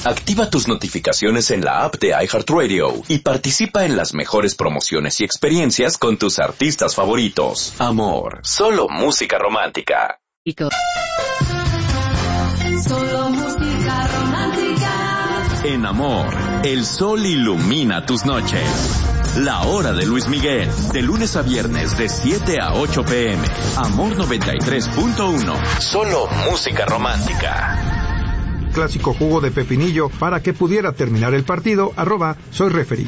Activa tus notificaciones en la app de iHeartRadio y participa en las mejores promociones y experiencias con tus artistas favoritos. Amor, solo música romántica. Solo música romántica. En Amor, el sol ilumina tus noches. La Hora de Luis Miguel, de lunes a viernes de 7 a 8 p.m. Amor 93.1, solo música romántica. Clásico jugo de pepinillo para que pudiera terminar el partido, @soyreferee.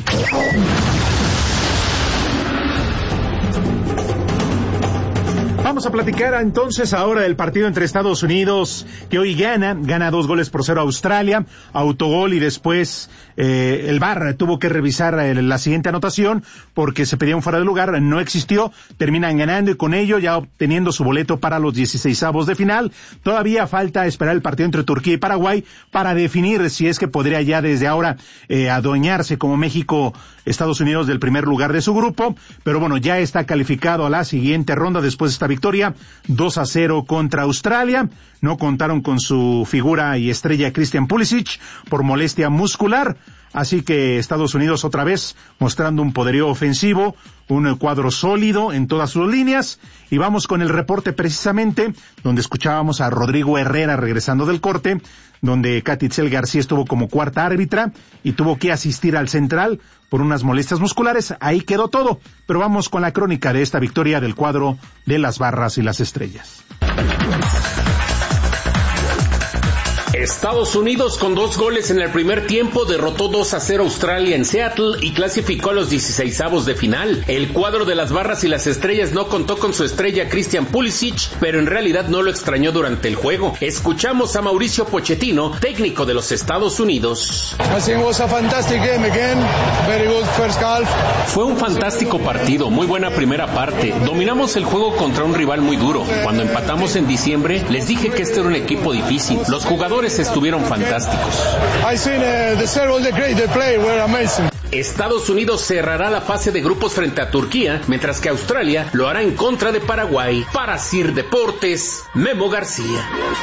Vamos a platicar entonces ahora del partido entre Estados Unidos, que hoy gana 2-0 a Australia, autogol, y después el VAR tuvo que revisar la siguiente anotación porque se pedía un fuera de lugar, no existió, terminan ganando y con ello ya obteniendo su boleto para los 16avos de final. Todavía falta esperar el partido entre Turquía y Paraguay para definir si es que podría ya desde ahora adueñarse como México, Estados Unidos, del primer lugar de su grupo, pero bueno, ya está calificado a la siguiente ronda después de esta victoria 2-0 contra Australia. No contaron con su figura y estrella Christian Pulisic por molestia muscular, así que Estados Unidos otra vez mostrando un poderío ofensivo, un cuadro sólido en todas sus líneas. Y vamos con el reporte precisamente donde escuchábamos a Rodrigo Herrera regresando del corte, donde Katy Itzel García estuvo como cuarta árbitra y tuvo que asistir al central por unas molestias musculares. Ahí quedó todo, pero vamos con la crónica de esta victoria del cuadro de las Barras y las Estrellas. Estados Unidos, con 2 goles en el primer tiempo, derrotó 2-0 a Australia en Seattle y clasificó a los 16avos de final. El cuadro de las Barras y las Estrellas no contó con su estrella Christian Pulisic, pero en realidad no lo extrañó durante el juego. Escuchamos a Mauricio Pochettino, técnico de los Estados Unidos. Fue un fantástico partido, muy buena primera parte. Dominamos el juego contra un rival muy duro. Cuando empatamos en diciembre, les dije que este era un equipo difícil. Los jugadores estuvieron fantásticos. Estados Unidos cerrará la fase de grupos frente a Turquía, mientras que Australia lo hará en contra de Paraguay. Para Sir Deportes, Memo García.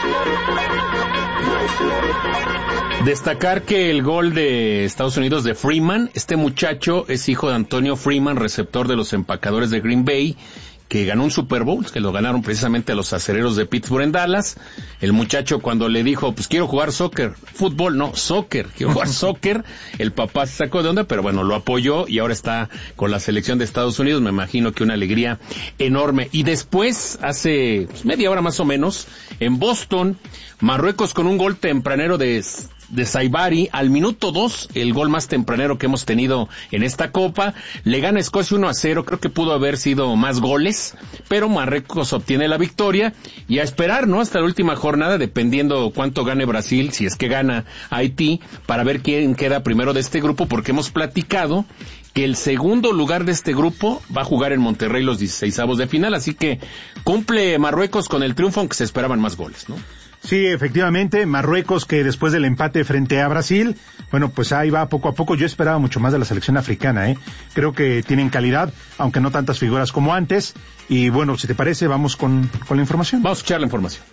Destacar que el gol de Estados Unidos de Freeman, este muchacho es hijo de Antonio Freeman, receptor de los Empacadores de Green Bay, que ganó un Super Bowl, que lo ganaron precisamente a los Acereros de Pittsburgh en Dallas. El muchacho, cuando le dijo, pues quiero jugar fútbol, quiero jugar soccer, el papá se sacó de onda, pero bueno, lo apoyó y ahora está con la selección de Estados Unidos. Me imagino que una alegría enorme. Y después, hace media hora más o menos, en Boston, Marruecos con un gol tempranero de Saibari, al minuto 2, el gol más tempranero que hemos tenido en esta Copa. Le gana Escocia 1-0, creo que pudo haber sido más goles, pero Marruecos obtiene la victoria y a esperar, ¿no?, hasta la última jornada, dependiendo cuánto gane Brasil, si es que gana Haití, para ver quién queda primero de este grupo, porque hemos platicado que el segundo lugar de este grupo va a jugar en Monterrey los 16avos de final, así que cumple Marruecos con el triunfo, aunque se esperaban más goles, ¿no? Sí, efectivamente, Marruecos, que después del empate frente a Brasil, bueno, pues ahí va poco a poco. Yo esperaba mucho más de la selección africana, Creo que tienen calidad, aunque no tantas figuras como antes. Y bueno, si te parece, vamos con la información. Vamos a escuchar la información.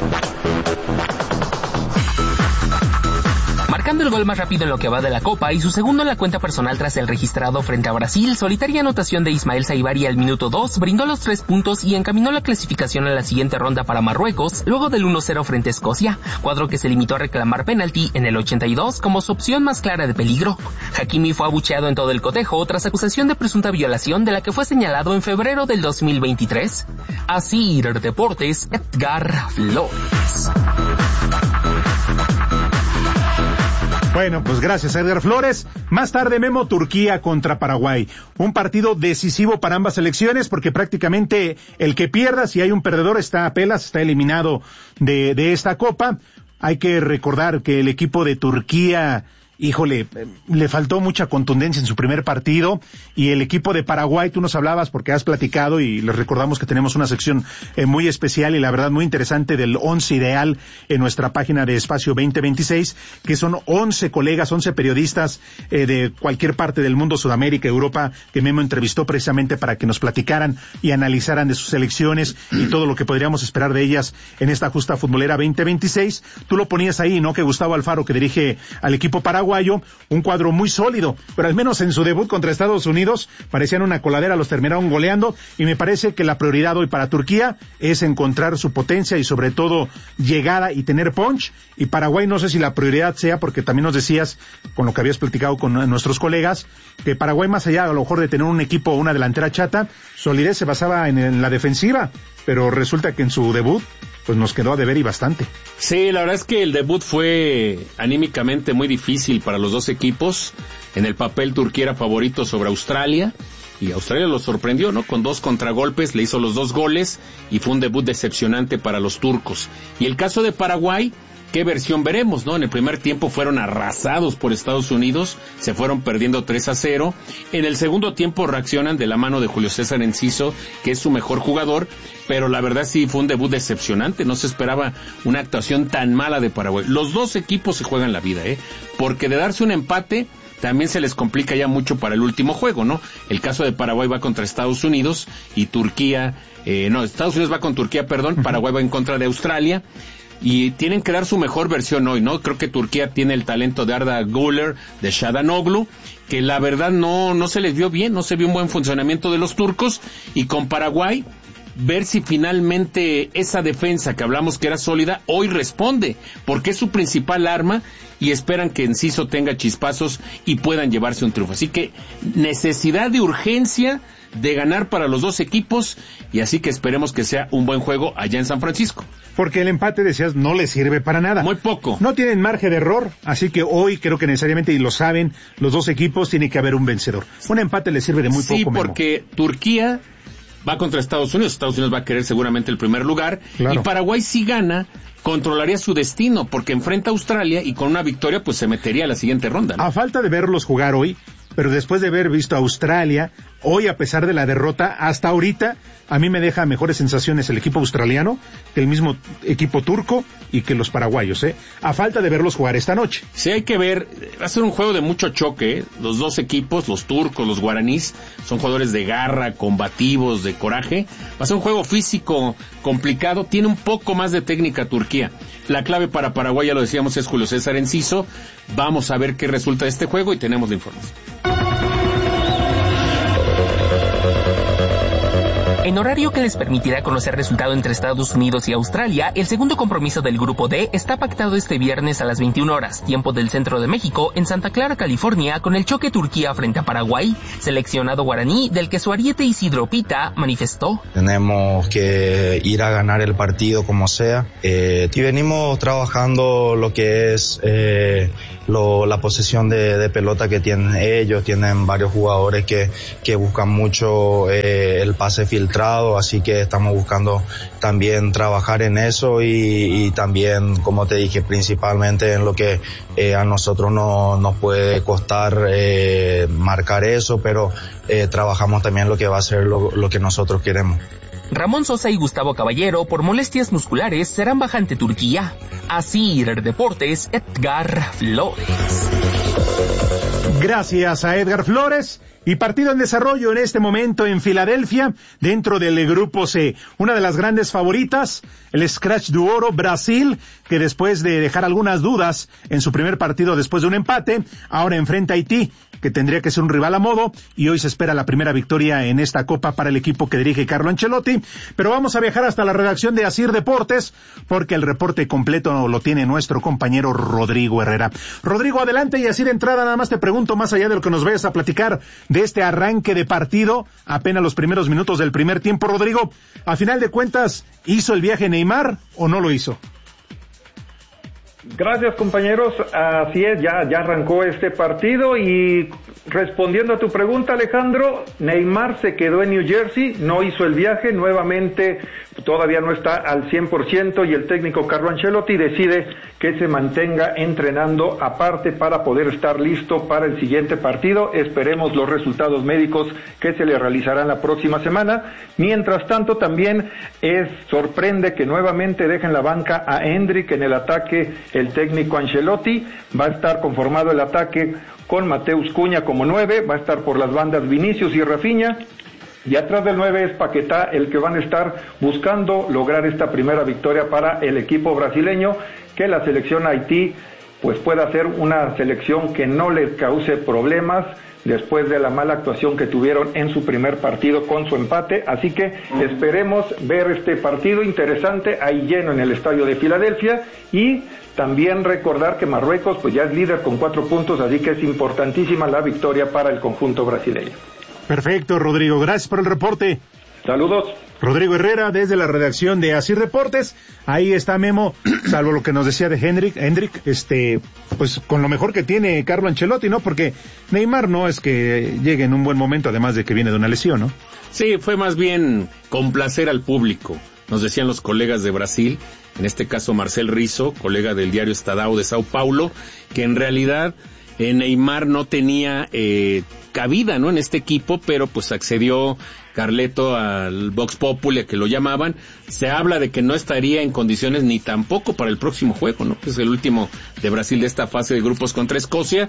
Marcando el gol más rápido en lo que va de la Copa y su segundo en la cuenta personal tras el registrado frente a Brasil, solitaria anotación de Ismael Saibari al minuto 2 brindó los 3 puntos y encaminó la clasificación a la siguiente ronda para Marruecos, luego del 1-0 frente a Escocia, cuadro que se limitó a reclamar penalti en el 82 como su opción más clara de peligro. Hakimi fue abucheado en todo el cotejo tras acusación de presunta violación de la que fue señalado en febrero del 2023. Así, Deportes, Edgar Flores. Bueno, pues gracias a Edgar Flores. Más tarde, Memo, Turquía contra Paraguay. Un partido decisivo para ambas selecciones porque prácticamente el que pierda, si hay un perdedor, está a pelas, está eliminado de esta Copa. Hay que recordar que el equipo de Turquía híjole, le faltó mucha contundencia en su primer partido, y el equipo de Paraguay, tú nos hablabas porque has platicado y les recordamos que tenemos una sección muy especial y la verdad muy interesante del 11 ideal en nuestra página de Espacio 2026, que son 11 colegas, 11 periodistas de cualquier parte del mundo, Sudamérica, Europa, que Memo entrevistó precisamente para que nos platicaran y analizaran de sus selecciones y todo lo que podríamos esperar de ellas en esta justa futbolera 2026. Tú lo ponías ahí, ¿no? Que Gustavo Alfaro, que dirige al equipo paraguayo, un cuadro muy sólido, pero al menos en su debut contra Estados Unidos parecían una coladera, los terminaron goleando, y me parece que la prioridad hoy para Turquía es encontrar su potencia y sobre todo llegada y tener punch, y Paraguay no sé si la prioridad sea, porque también nos decías, con lo que habías platicado con nuestros colegas, que Paraguay, más allá a lo mejor de tener un equipo, una delantera chata, solidez se basaba en la defensiva, pero resulta que en su debut pues nos quedó a deber y bastante. Sí, la verdad es que el debut fue anímicamente muy difícil para los dos equipos. En el papel Turquía era favorito sobre Australia, y Australia lo sorprendió, ¿no? Con 2 contragolpes, le hizo los 2 goles, y fue un debut decepcionante para los turcos. Y el caso de Paraguay, ¿qué versión veremos, no? En el primer tiempo fueron arrasados por Estados Unidos, se fueron perdiendo 3-0. En el segundo tiempo reaccionan de la mano de Julio César Enciso, que es su mejor jugador, pero la verdad sí fue un debut decepcionante, no se esperaba una actuación tan mala de Paraguay. Los dos equipos se juegan la vida, porque de darse un empate también se les complica ya mucho para el último juego, ¿no? El caso de Paraguay va contra Estados Unidos y Turquía, Estados Unidos va con Turquía, Paraguay va en contra de Australia. Y tienen que dar su mejor versión hoy, ¿no? Creo que Turquía tiene el talento de Arda Güler, de Çalhanoğlu, que la verdad no se les vio bien, no se vio un buen funcionamiento de los turcos, y con Paraguay, ver si finalmente esa defensa que hablamos que era sólida, hoy responde, porque es su principal arma, y esperan que Enciso tenga chispazos y puedan llevarse un triunfo. Así que necesidad de urgencia de ganar para los dos equipos, y así que esperemos que sea un buen juego allá en San Francisco. Porque el empate, decías, no le sirve para nada. Muy poco. No tienen margen de error, así que hoy creo que necesariamente, y lo saben, los dos equipos tiene que haber un vencedor. Un empate le sirve de muy poco, Sí, Memo. porque Turquía va contra Estados Unidos va a querer seguramente el primer lugar, claro. Y Paraguay si gana, controlaría su destino, porque enfrenta a Australia y con una victoria pues se metería a la siguiente ronda, ¿no? A falta de verlos jugar hoy, pero después de haber visto a Australia, hoy a pesar de la derrota, hasta ahorita, a mí me deja mejores sensaciones el equipo australiano que el mismo equipo turco y que los paraguayos, a falta de verlos jugar esta noche. Sí, hay que ver, va a ser un juego de mucho choque, los dos equipos, los turcos, los guaraníes, son jugadores de garra, combativos, de coraje, va a ser un juego físico complicado, tiene un poco más de técnica Turquía. La clave para Paraguay, ya lo decíamos, es Julio César Enciso. Vamos a ver qué resulta de este juego y tenemos la información. En horario que les permitirá conocer resultado entre Estados Unidos y Australia, el segundo compromiso del Grupo D está pactado este viernes a las 21 horas, tiempo del centro de México, en Santa Clara, California, con el choque Turquía frente a Paraguay, seleccionado guaraní del que su ariete Isidro Pita manifestó. Tenemos que ir a ganar el partido como sea, y venimos trabajando lo que es la posesión de pelota que tienen ellos. Tienen varios jugadores que buscan mucho el pase filtrado, así que estamos buscando también trabajar en eso y también, como te dije, principalmente en lo que a nosotros nos puede costar marcar eso, pero trabajamos también lo que va a ser lo que nosotros queremos. Ramón Sosa y Gustavo Caballero, por molestias musculares, serán baja ante Turquía. Asir Deportes, Edgar Flores. Gracias a Edgar Flores. Y partido en desarrollo en este momento en Filadelfia, dentro del Grupo C. Una de las grandes favoritas, el Scratch du Oro, Brasil, que después de dejar algunas dudas en su primer partido después de un empate, ahora enfrenta a Haití, que tendría que ser un rival a modo, y hoy se espera la primera victoria en esta Copa para el equipo que dirige Carlo Ancelotti. Pero vamos a viajar hasta la redacción de Asir Deportes, porque el reporte completo lo tiene nuestro compañero Rodrigo Herrera. Rodrigo, adelante, y así de entrada nada más te pregunto, más allá de lo que nos vayas a platicar de este arranque de partido, apenas los primeros minutos del primer tiempo, Rodrigo, a final de cuentas, ¿hizo el viaje Neymar o no lo hizo? Gracias, compañeros, así es, ya arrancó este partido y respondiendo a tu pregunta, Alejandro, Neymar se quedó en New Jersey, no hizo el viaje, nuevamente todavía no está al 100% y el técnico Carlo Ancelotti decide que se mantenga entrenando aparte para poder estar listo para el siguiente partido. Esperemos los resultados médicos que se le realizarán la próxima semana. Mientras tanto, también sorprende que nuevamente dejen la banca a Endrick en el ataque el técnico Ancelotti. Va a estar conformado el ataque con Mateus Cunha como 9, va a estar por las bandas Vinicius y Rafinha. Y atrás del 9 es Paquetá el que van a estar buscando lograr esta primera victoria para el equipo brasileño, que la selección Haití pues pueda ser una selección que no les cause problemas después de la mala actuación que tuvieron en su primer partido con su empate. Así que esperemos ver este partido interesante ahí lleno en el estadio de Filadelfia, y también recordar que Marruecos pues ya es líder con 4 puntos, así que es importantísima la victoria para el conjunto brasileño. Perfecto, Rodrigo, gracias por el reporte. Saludos. Rodrigo Herrera, desde la redacción de Así Reportes. Ahí está Memo, salvo lo que nos decía de Hendrik, pues con lo mejor que tiene Carlo Ancelotti, ¿no? Porque Neymar no es que llegue en un buen momento, además de que viene de una lesión, ¿no? Sí, fue más bien complacer al público. Nos decían los colegas de Brasil, en este caso Marcel Rizzo, colega del diario Estadão de Sao Paulo, que en realidad Neymar no tenía cabida, ¿no?, en este equipo, pero pues accedió Carleto al Vox Populi, que lo llamaban. Se habla de que no estaría en condiciones ni tampoco para el próximo juego, ¿no?, que es el último de Brasil de esta fase de grupos contra Escocia.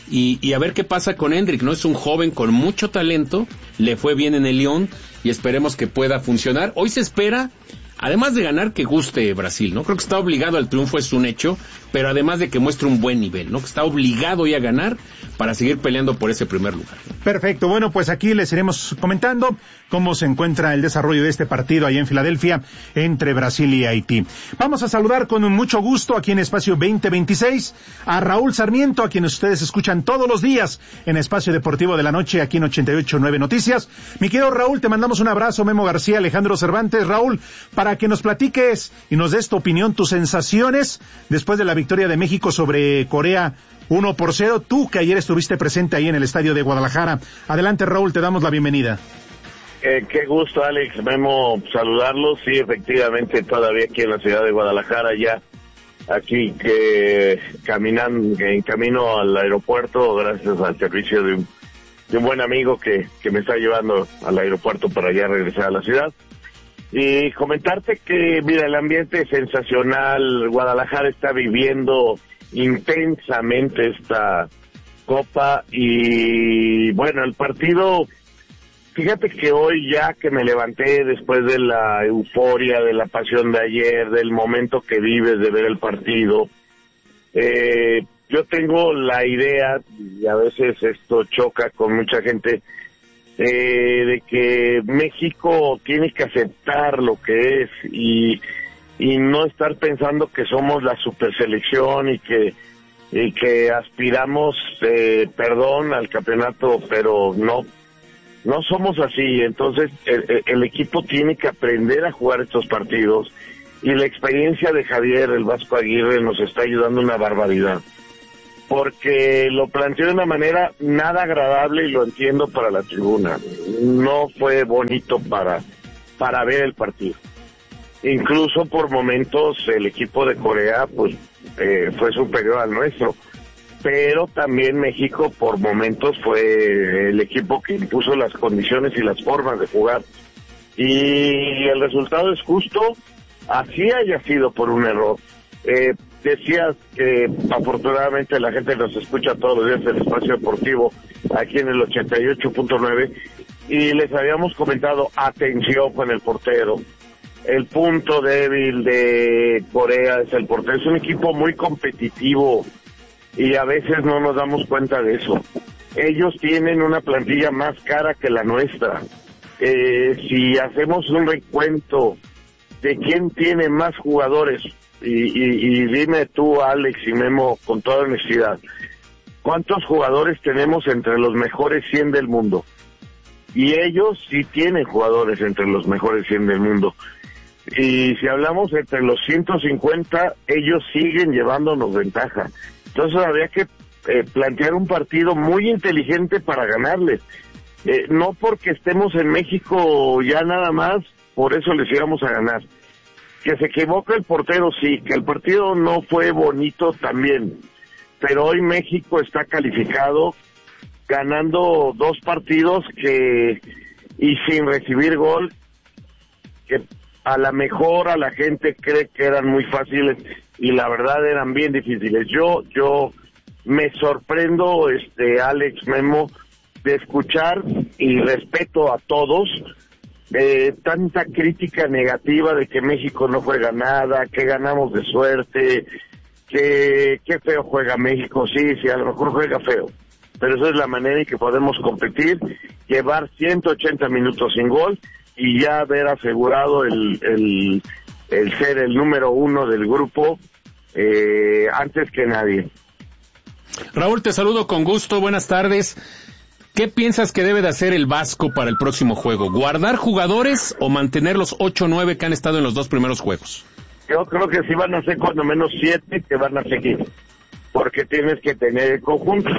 Y a ver qué pasa con Endrick, ¿no? Es un joven con mucho talento, le fue bien en el Lyon y esperemos que pueda funcionar. Hoy se espera, además de ganar, que guste Brasil, ¿no? Creo que está obligado al triunfo, es un hecho, pero además de que muestre un buen nivel, ¿no? Que está obligado hoy a ganar para seguir peleando por ese primer lugar. Perfecto, bueno, pues aquí les iremos comentando cómo se encuentra el desarrollo de este partido ahí en Filadelfia entre Brasil y Haití. Vamos a saludar con mucho gusto aquí en Espacio 2026 a Raúl Sarmiento, a quienes ustedes escuchan todos los días en Espacio Deportivo de la Noche aquí en 88.9 Noticias. Mi querido Raúl, te mandamos un abrazo. Memo García, Alejandro Cervantes. Raúl, para que nos platiques y nos des tu opinión, tus sensaciones después de la victoria de México sobre Corea 1-0, tú que ayer estuviste presente ahí en el estadio de Guadalajara. Adelante, Raúl, te damos la bienvenida. Qué gusto, Alex, Memo, saludarlos. Sí, efectivamente, todavía aquí en la ciudad de Guadalajara, ya aquí en camino al aeropuerto, gracias al servicio de un buen amigo que me está llevando al aeropuerto para ya regresar a la ciudad. Y comentarte que, mira, el ambiente es sensacional. Guadalajara está viviendo intensamente esta Copa y, bueno, el partido, fíjate que hoy, ya que me levanté después de la euforia, de la pasión de ayer, del momento que vives de ver el partido, yo tengo la idea, y a veces esto choca con mucha gente, de que México tiene que aceptar lo que es y no estar pensando que somos la superselección y que aspiramos, perdón, al campeonato, pero no somos así. Entonces el equipo tiene que aprender a jugar estos partidos y la experiencia de Javier el Vasco Aguirre nos está ayudando una barbaridad, porque lo planteó de una manera nada agradable y lo entiendo para la tribuna. No fue bonito para ver el partido. Incluso por momentos el equipo de Corea pues fue superior al nuestro, pero también México por momentos fue el equipo que impuso las condiciones y las formas de jugar. Y el resultado es justo, así haya sido por un error. Decías que afortunadamente la gente nos escucha todos los días en el Espacio Deportivo, aquí en el 88.9, y les habíamos comentado, atención con el portero. El punto débil de Corea es el portero. Es un equipo muy competitivo y a veces no nos damos cuenta de eso. Ellos tienen una plantilla más cara que la nuestra. Si hacemos un recuento de quién tiene más jugadores, y dime tú, Alex y Memo, con toda honestidad, ¿cuántos jugadores tenemos entre los mejores 100 del mundo? Y ellos sí tienen jugadores entre los mejores 100 del mundo. Y si hablamos entre los 150, ellos siguen llevándonos ventaja. Entonces habría que plantear un partido muy inteligente para ganarles. No porque estemos en México ya nada más, por eso les íbamos a ganar. Que se equivoca el portero, sí, que el partido no fue bonito también, pero hoy México está calificado ganando 2 partidos y sin recibir gol, que a la mejor a la gente cree que eran muy fáciles y la verdad eran bien difíciles. Yo me sorprendo, Alex, Memo, de escuchar, y respeto a todos, tanta crítica negativa de que México no juega nada, que ganamos de suerte, que feo juega México. Sí, a lo mejor juega feo, pero esa es la manera en que podemos competir, llevar 180 minutos sin gol y ya haber asegurado el ser el número 1 del grupo antes que nadie. Raúl, te saludo con gusto, buenas tardes. ¿Qué piensas que debe de hacer el Vasco para el próximo juego? ¿Guardar jugadores o mantener los 8 o 9 que han estado en los 2 primeros juegos? Yo creo que sí van a ser cuando menos 7 que van a seguir, porque tienes que tener el conjunto.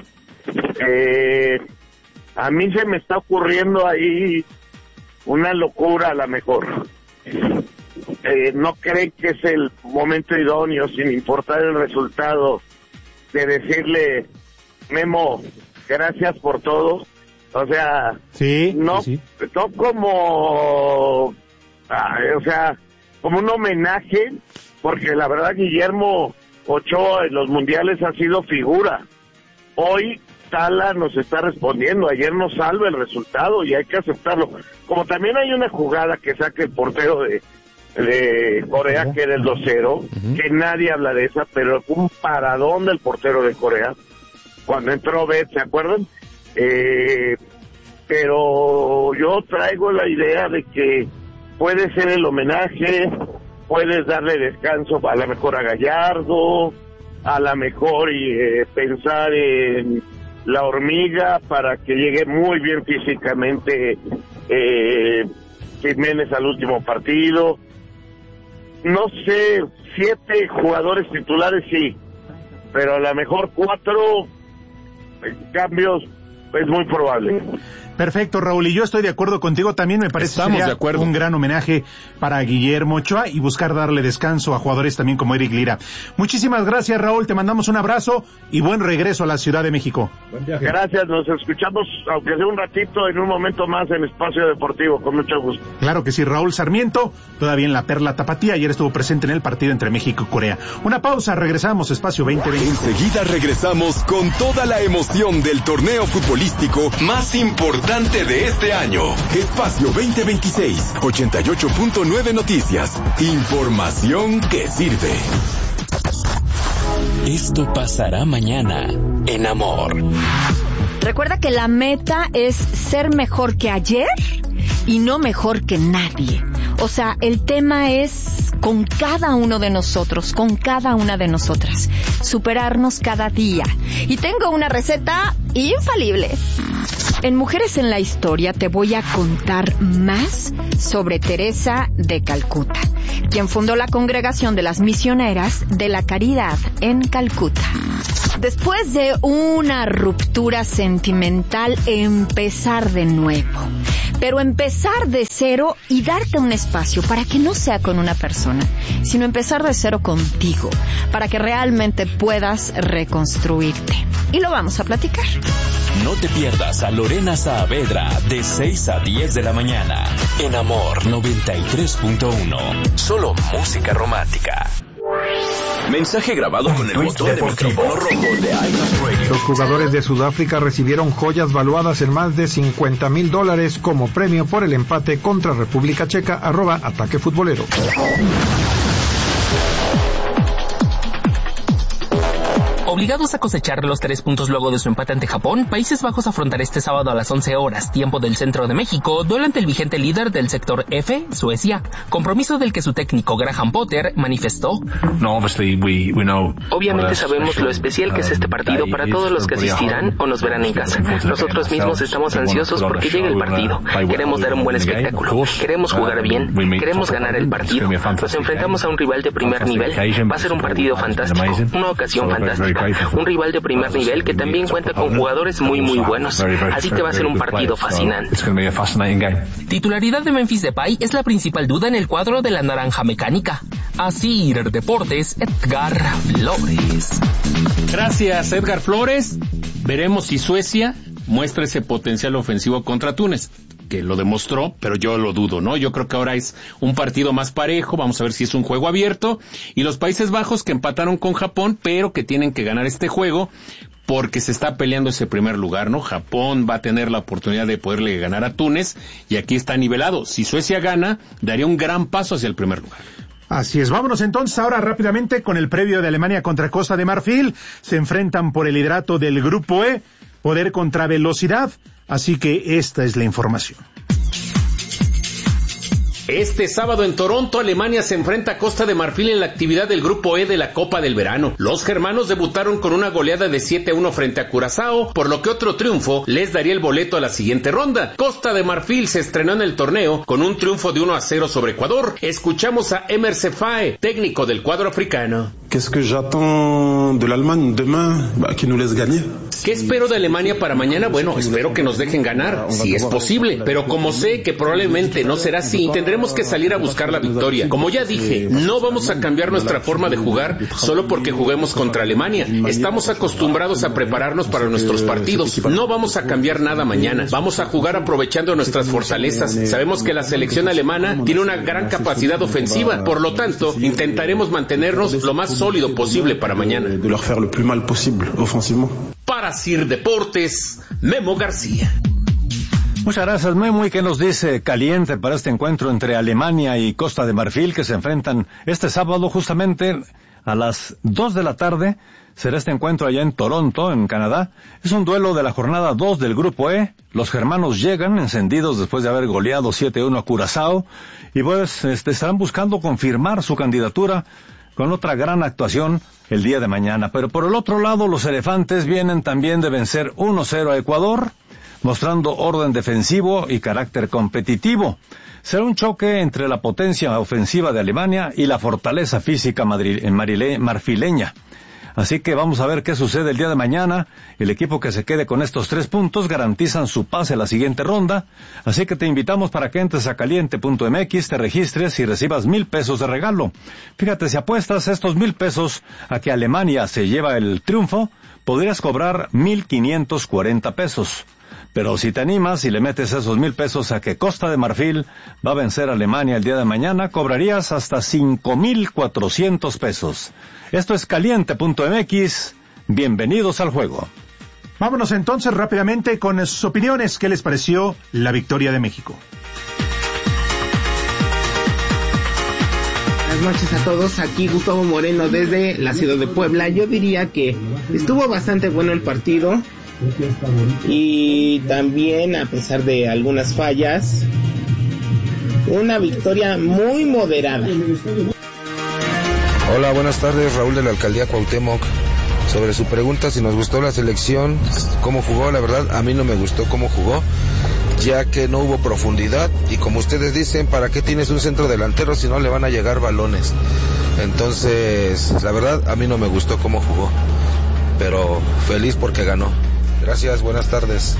A mí se me está ocurriendo ahí una locura a la mejor. ¿No creen que es el momento idóneo, sin importar el resultado, de decirle, Memo, gracias por todo? O sea, sí, no, sí. No como, como un homenaje, porque la verdad Guillermo Ochoa en los mundiales ha sido figura. Hoy Tala nos está respondiendo, ayer nos salva el resultado y hay que aceptarlo. Como también hay una jugada que saca el portero de Corea, que era el 2-0, que nadie habla de esa, pero fue un paradón del portero de Corea cuando entró Bet, ¿se acuerdan? Pero yo traigo la idea de que puede ser el homenaje, puedes darle descanso a lo mejor a Gallardo, a lo mejor pensar en la hormiga para que llegue muy bien físicamente Jiménez al último partido. No sé, 7 jugadores titulares sí, pero a lo mejor 4 cambios es muy probable. Perfecto, Raúl, y yo estoy de acuerdo contigo, también me parece que sería un gran homenaje para Guillermo Ochoa y buscar darle descanso a jugadores también como Eric Lira. Muchísimas gracias, Raúl, te mandamos un abrazo y buen regreso a la Ciudad de México. Gracias, nos escuchamos, aunque sea un ratito, en un momento más en Espacio Deportivo, con mucho gusto. Claro que sí, Raúl Sarmiento, todavía en la Perla Tapatía, ayer estuvo presente en el partido entre México y Corea. Una pausa, regresamos, Espacio 2020. Enseguida regresamos con toda la emoción del torneo futbolístico más importante de este año. Espacio 2026, 88.9 Noticias. Información que sirve. Esto pasará mañana en Amor. Recuerda que la meta es ser mejor que ayer y no mejor que nadie. O sea, el tema es con cada uno de nosotros, con cada una de nosotras, superarnos cada día. Y tengo una receta infalible. En Mujeres en la Historia te voy a contar más sobre Teresa de Calcuta, quien fundó la Congregación de las Misioneras de la Caridad en Calcuta. Después de una ruptura sentimental, empezar de nuevo. Pero empezar de cero y darte un espacio para que no sea con una persona, sino empezar de cero contigo, para que realmente puedas reconstruirte. Y lo vamos a platicar. No te pierdas a Lorena Saavedra de 6 a 10 de la mañana en Amor 93.1. Solo música romántica. Mensaje grabado con el botón de micrófono rojo de iHeartRadio. Los jugadores de Sudáfrica recibieron joyas valuadas en más de $50,000 como premio por el empate contra República Checa. @Ataque Futbolero. Obligados a cosechar los 3 puntos luego de su empate ante Japón, Países Bajos afrontará este sábado a las 11 horas, tiempo del centro de México, duelo ante el vigente líder del sector F, Suecia, compromiso del que su técnico Graham Potter manifestó. Obviamente sabemos lo especial que es este partido para todos los que asistirán o nos verán en casa. Nosotros mismos estamos ansiosos porque llegue el partido. Queremos dar un buen espectáculo, queremos jugar bien, queremos ganar el partido. Nos enfrentamos a un rival de primer nivel, va a ser un partido fantástico, una ocasión fantástica. un rival de primer nivel que también cuenta con jugadores muy buenos, así que va a ser un partido fascinante. Titularidad de Memphis Depay es la principal duda en el cuadro de la naranja mecánica. Así Deportes, Edgar Flores. Gracias, Edgar Flores. Veremos si Suecia muestra ese potencial ofensivo contra Túnez, que lo demostró, pero yo lo dudo, ¿no? Yo creo que ahora es un partido más parejo, vamos a ver si es un juego abierto, y los Países Bajos que empataron con Japón, pero que tienen que ganar este juego, porque se está peleando ese primer lugar, ¿no? Japón va a tener la oportunidad de poderle ganar a Túnez, y aquí está nivelado. Si Suecia gana, daría un gran paso hacia el primer lugar. Así es, vámonos entonces ahora rápidamente con el previo de Alemania contra Costa de Marfil. Se enfrentan por el liderato del Grupo E, poder contra velocidad, así que esta es la información. Este sábado en Toronto, Alemania se enfrenta a Costa de Marfil en la actividad del Grupo E de la Copa del Verano. Los germanos debutaron con una goleada de 7-1 frente a Curazao, por lo que otro triunfo les daría el boleto a la siguiente ronda. Costa de Marfil se estrenó en el torneo con un triunfo de 1-0 sobre Ecuador. Escuchamos a Emer Sefae, técnico del cuadro africano. Qu'est-ce que j'attends de l'Allemagne demain? Que nous laisse gagner. ¿Qué espero de Alemania para mañana? Bueno, espero que nos dejen ganar, si es posible, pero como sé que probablemente no será así, tendremos que salir a buscar la victoria. Como ya dije, no vamos a cambiar nuestra forma de jugar solo porque juguemos contra Alemania. Estamos acostumbrados a prepararnos para nuestros partidos. No vamos a cambiar nada mañana. Vamos a jugar aprovechando nuestras fortalezas. Sabemos que la selección alemana tiene una gran capacidad ofensiva, por lo tanto, intentaremos mantenernos lo más sólido posible para mañana. Para Sir Deportes, Memo García. Muchas gracias, Memo. ¿Y qué nos dice caliente para este encuentro entre Alemania y Costa de Marfil, que se enfrentan este sábado justamente a las 2 de la tarde? Será este encuentro allá en Toronto, en Canadá. Es un duelo de la jornada 2 del Grupo E. Los germanos llegan encendidos después de haber goleado 7-1 a Curazao y pues estarán buscando confirmar su candidatura con otra gran actuación el día de mañana. Pero por el otro lado, los elefantes vienen también de vencer 1-0 a Ecuador, mostrando orden defensivo y carácter competitivo. Será un choque entre la potencia ofensiva de Alemania y la fortaleza física marfileña. Así que vamos a ver qué sucede el día de mañana. El equipo que se quede con estos 3 puntos garantizan su pase a la siguiente ronda. Así que te invitamos para que entres a caliente.mx, te registres y recibas 1,000 pesos de regalo. Fíjate, si apuestas estos 1,000 pesos a que Alemania se lleva el triunfo, podrías cobrar 1,540 pesos. Pero si te animas y le metes esos 1,000 pesos a que Costa de Marfil va a vencer a Alemania el día de mañana, cobrarías hasta 5,400 pesos. Esto es caliente.mx. Bienvenidos al juego. Vámonos entonces rápidamente con sus opiniones. ¿Qué les pareció la victoria de México? Buenas noches a todos, aquí Gustavo Moreno desde la ciudad de Puebla. Yo diría que estuvo bastante bueno el partido y también, a pesar de algunas fallas, una victoria muy moderada. Hola, buenas tardes, Raúl de la Alcaldía Cuauhtémoc. Sobre su pregunta si nos gustó la selección, cómo jugó, la verdad a mí no me gustó cómo jugó, ya que no hubo profundidad y como ustedes dicen, ¿para qué tienes un centro delantero si no le van a llegar balones? Entonces, la verdad a mí no me gustó cómo jugó, pero feliz porque ganó. Gracias, buenas tardes.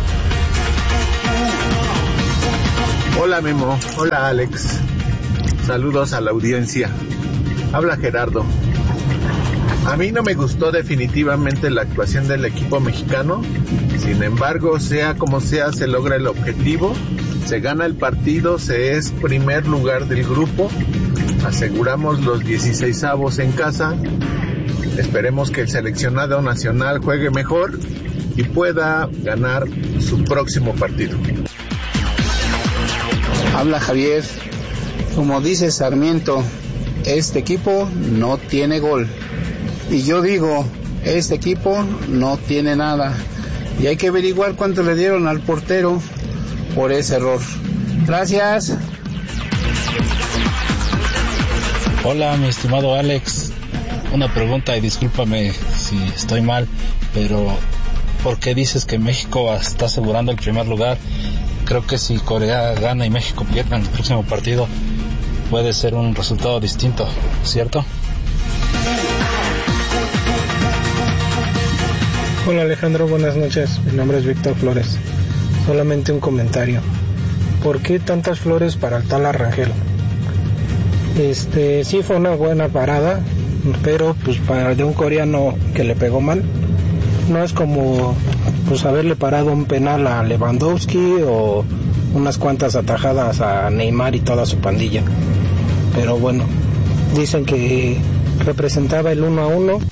Hola Memo, hola Alex, saludos a la audiencia. Habla Gerardo. A mí no me gustó definitivamente la actuación del equipo mexicano. Sin embargo, sea como sea, se logra el objetivo. Se gana el partido, se es primer lugar del grupo. Aseguramos los 16avos en casa. Esperemos que el seleccionado nacional juegue mejor y pueda ganar su próximo partido. Habla Javier. Como dice Sarmiento, este equipo no tiene gol. Y yo digo, este equipo no tiene nada. Y hay que averiguar cuánto le dieron al portero por ese error. Gracias. Hola, mi estimado Alex. Una pregunta y discúlpame si estoy mal, pero ¿por qué dices que México está asegurando el primer lugar? Creo que si Corea gana y México pierde en el próximo partido, puede ser un resultado distinto, ¿cierto? Hola Alejandro, buenas noches. Mi nombre es Víctor Flores. Solamente un comentario. ¿Por qué tantas flores para el tal Rangel? Sí fue una buena parada, pero pues para de un coreano que le pegó mal, no es como pues haberle parado un penal a Lewandowski o unas cuantas atajadas a Neymar y toda su pandilla. Pero bueno, dicen que representaba el 1-1.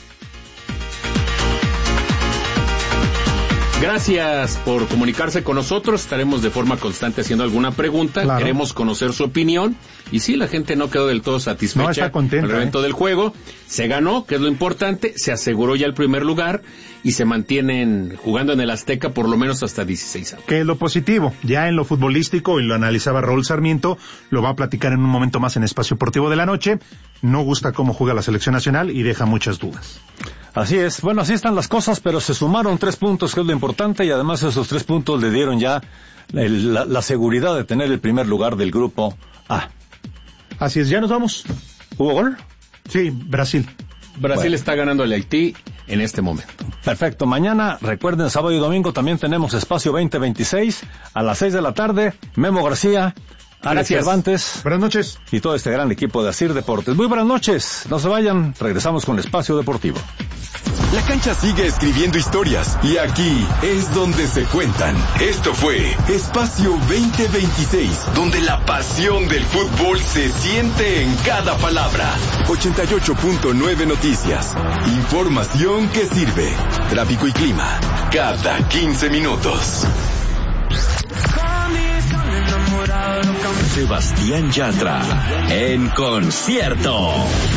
Gracias por comunicarse con nosotros. Estaremos de forma constante haciendo alguna pregunta. Claro. Queremos conocer su opinión. Y sí, la gente no quedó del todo satisfecha. No está contenta, con el evento del juego. Se ganó, que es lo importante. Se aseguró ya el primer lugar. Y se mantienen jugando en el Azteca por lo menos hasta 16 años. Que es lo positivo. Ya en lo futbolístico, y lo analizaba Raúl Sarmiento, lo va a platicar en un momento más en Espacio Deportivo de la Noche. No gusta cómo juega la selección nacional y deja muchas dudas. Así es. Bueno, así están las cosas, pero se sumaron 3 puntos, que es lo importante, y además esos 3 puntos le dieron ya la seguridad de tener el primer lugar del grupo A. Así es, ya nos vamos. ¿Hubo gol? Sí, Brasil. Brasil está ganando al Haití en este momento. Perfecto. Mañana, recuerden, sábado y domingo también tenemos Espacio 2026 a las 6 de la tarde. Memo García, Alex Cervantes. Buenas noches. Y todo este gran equipo de Asir Deportes. Muy buenas noches. No se vayan. Regresamos con Espacio Deportivo. La cancha sigue escribiendo historias y aquí es donde se cuentan. Esto fue Espacio 2026, donde la pasión del fútbol se siente en cada palabra. 88.9 Noticias. Información que sirve. Tráfico y clima. Cada 15 minutos. Sebastián Yatra en concierto.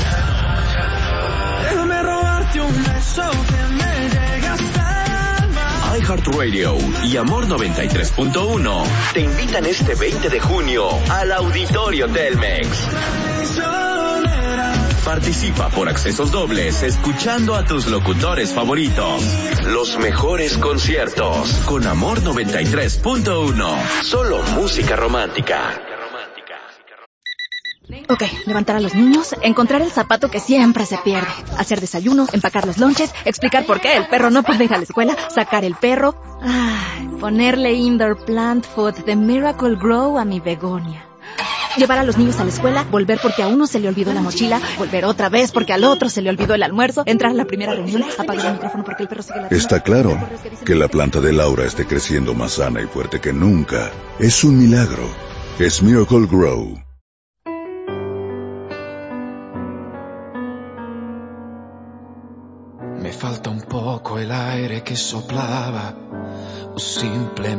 Déjame robarte un beso que me llega hasta el alma. iHeartRadio y Amor 93.1 te invitan este 20 de junio al Auditorio Telmex. Participa por accesos dobles escuchando a tus locutores favoritos. Los mejores conciertos con Amor 93.1. Solo música romántica. Ok, levantar a los niños, encontrar el zapato que siempre se pierde, hacer desayuno, empacar los lonches, explicar por qué el perro no puede ir a la escuela, sacar el perro, ponerle indoor plant food de Miracle Grow a mi begonia. Llevar a los niños a la escuela, volver porque a uno se le olvidó la mochila, volver otra vez porque al otro se le olvidó el almuerzo, entrar a la primera reunión, apagar el micrófono porque el perro sigue ladrando. Está claro que la planta de Laura esté creciendo más sana y fuerte que nunca. Es un milagro. Es Miracle Grow. Me falta un poco el aire que soplaba, o simplemente